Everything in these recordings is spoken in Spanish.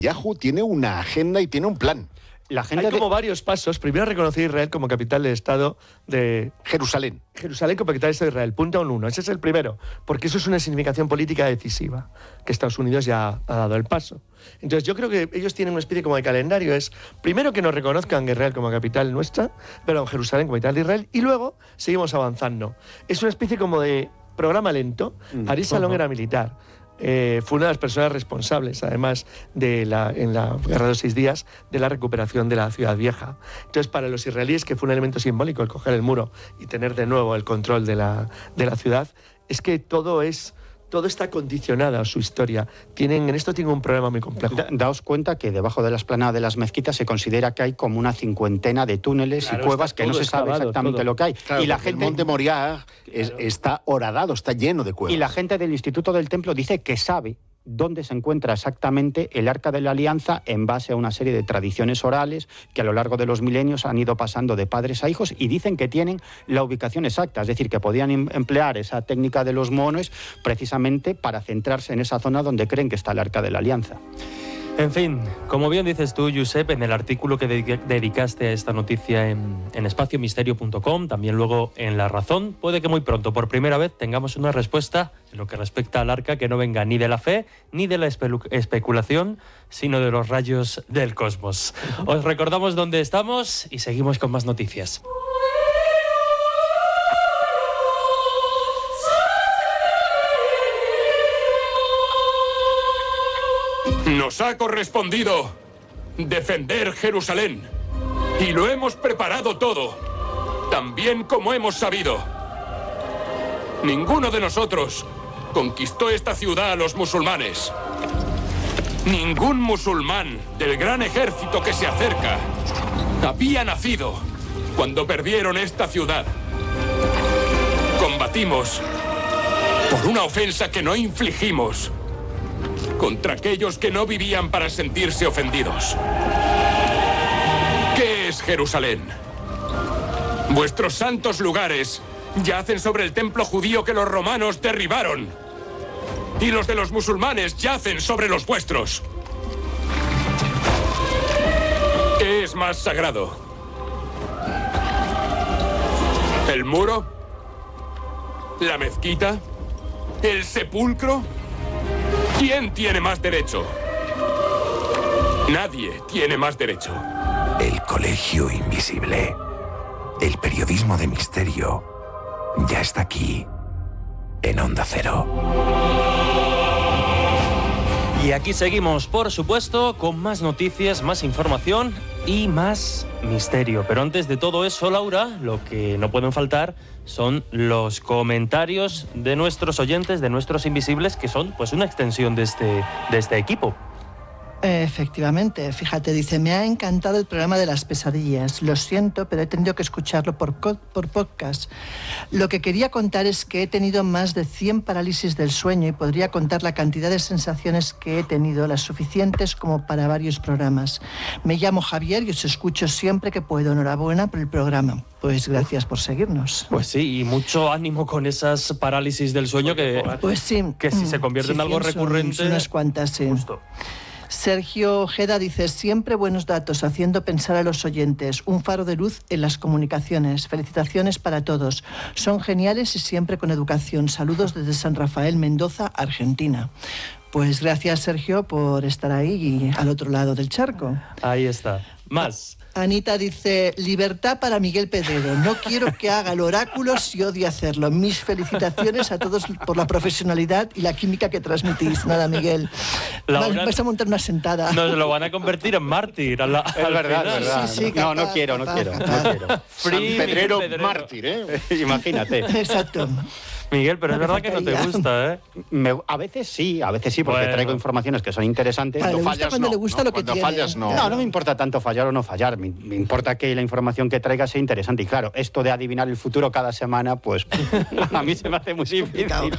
Yahoo tiene una agenda y tiene un plan. Hay como varios pasos. Primero, reconocer a Israel como capital del Estado de Jerusalén. Jerusalén como capital del Estado de Israel. Punto 1. Ese es el primero. Porque eso es una significación política decisiva, que Estados Unidos ya ha dado el paso. Entonces, yo creo que ellos tienen una especie como de calendario. Es, primero, que nos reconozcan Israel como capital nuestra, pero Jerusalén como capital de Israel, y luego seguimos avanzando. Es una especie como de programa lento. Arie Salon era militar. Fue una de las personas responsables, además, en la Guerra de los 6 días, de la recuperación de la ciudad vieja. Entonces, para los israelíes, que fue un elemento simbólico el coger el muro y tener de nuevo el control de la ciudad, es que todo está condicionado a su historia. En esto tienen un problema muy complejo. Daos cuenta que debajo de la explanada de las mezquitas se considera que hay como una 50 de túneles y cuevas que no se sabe exactamente lo que hay. Claro, y la gente, el Monte Moriah está horadado, está lleno de cuevas. Y la gente del Instituto del Templo dice que sabe dónde se encuentra exactamente el Arca de la Alianza en base a una serie de tradiciones orales que a lo largo de los milenios han ido pasando de padres a hijos, y dicen que tienen la ubicación exacta, es decir, que podían emplear esa técnica de los monos precisamente para centrarse en esa zona donde creen que está el Arca de la Alianza. En fin, como bien dices tú, Josep, en el artículo que dedicaste a esta noticia en espaciomisterio.com, también luego en La Razón, puede que muy pronto, por primera vez, tengamos una respuesta en lo que respecta al arca que no venga ni de la fe ni de la especulación, sino de los rayos del cosmos. Os recordamos dónde estamos y seguimos con más noticias. Nos ha correspondido defender Jerusalén y lo hemos preparado todo, tan bien como hemos sabido. Ninguno de nosotros conquistó esta ciudad a los musulmanes. Ningún musulmán del gran ejército que se acerca había nacido cuando perdieron esta ciudad. Combatimos por una ofensa que no infligimos contra aquellos que no vivían para sentirse ofendidos. ¿Qué es Jerusalén? Vuestros santos lugares yacen sobre el templo judío que los romanos derribaron. Y los de los musulmanes yacen sobre los vuestros. ¿Qué es más sagrado? ¿El muro? ¿La mezquita? ¿El sepulcro? ¿Quién tiene más derecho? Nadie tiene más derecho. El Colegio Invisible. El periodismo de misterio ya está aquí, en Onda Cero. Y aquí seguimos, por supuesto, con más noticias, más información y más misterio. Pero antes de todo eso, Laura, lo que no pueden faltar son los comentarios de nuestros oyentes, de nuestros invisibles, que son pues una extensión de este equipo. Efectivamente, fíjate, dice, me ha encantado el programa de las pesadillas. Lo siento, pero he tenido que escucharlo por podcast. Lo que quería contar es que he tenido más de 100 parálisis del sueño y podría contar la cantidad de sensaciones que he tenido, las suficientes como para varios programas. Me llamo Javier y os escucho siempre que puedo. Enhorabuena por el programa. Pues gracias por seguirnos. Pues sí, y mucho ánimo con esas parálisis del sueño que, pues sí, que si se convierte en algo recurrente... Son unas cuantas, sí. Justo. Sergio Ojeda dice, siempre buenos datos, haciendo pensar a los oyentes, un faro de luz en las comunicaciones. Felicitaciones para todos. Son geniales y siempre con educación. Saludos desde San Rafael, Mendoza, Argentina. Pues gracias, Sergio, por estar ahí y al otro lado del charco. Ahí está. Más. Anita dice, libertad para Miguel Pedrero. No quiero que haga el oráculo si odia hacerlo. Mis felicitaciones a todos por la profesionalidad y la química que transmitís. Nada, Miguel. Vais a montar una sentada. Nos lo van a convertir en mártir. Es verdad. Sí, no quiero. San Pedrero mártir, ¿eh? Imagínate. Exacto. Miguel, pero es verdad que no te gusta, ¿eh? A veces sí, porque traigo informaciones que son interesantes. Cuando fallas, le gusta lo que cuando tiene. Fallas, no. No me importa tanto fallar o no fallar. Me importa que la información que traiga sea interesante. Y claro, esto de adivinar el futuro cada semana, pues a mí se me hace muy difícil.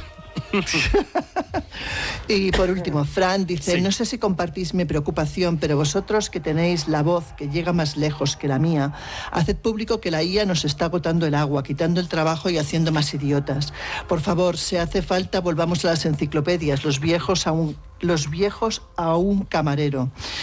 Y por último, Fran dice, no sé si compartís mi preocupación, pero vosotros que tenéis la voz que llega más lejos que la mía, haced público que la IA nos está agotando el agua, quitando el trabajo y haciendo más idiotas. Por favor, si hace falta, volvamos a las enciclopedias. Los viejos aún los viejos a un camarero.